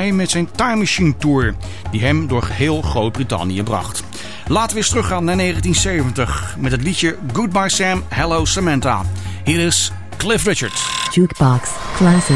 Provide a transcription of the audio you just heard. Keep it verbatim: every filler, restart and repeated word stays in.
mee met zijn Time Machine Tour, die hem door geheel Groot-Brittannië bracht. Laten we eens teruggaan naar negentien zeventig met het liedje Goodbye Sam, Hello Samantha. Hier is Cliff Richard. Jukebox Classic.